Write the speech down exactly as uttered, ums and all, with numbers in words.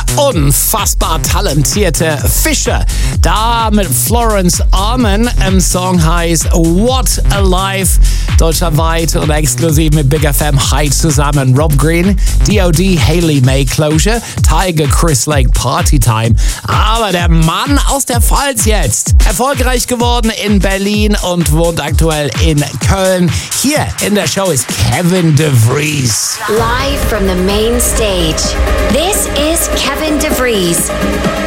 unfassbar talentierte Fischer. Da mit Florence Arman. Im Song heißt What a Life. Deutschlandweit und exklusiv mit Big F M High zusammen. Rob Green, D O D, Hayley May, Closure, Tiger, Chris Lake, Party Time. Aber der Mann aus der Pfalz jetzt. Erfolgreich geworden in Berlin und wohnt aktuell in Köln. Hier in der Show ist Kevin DeVries. Live from the main stage, this is Kevin DeVries.